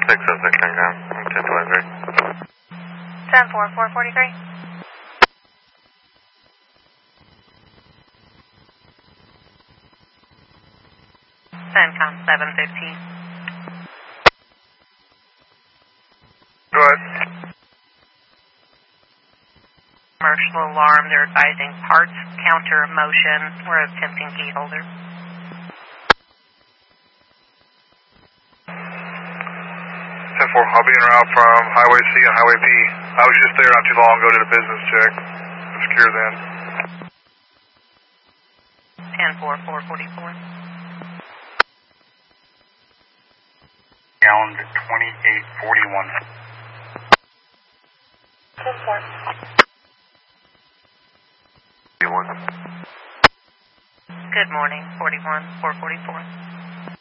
606 down. 1023. 74443. 715. Go ahead. Commercial alarm, they're advising parts counter motion. We're attempting key holder. 10-4, I'll be en route from Highway C and Highway P. I was just there not too long ago, did a business check. I'm secure then. 10444. Gallon to 2841. 10-4. 41. Good morning, 41, 444.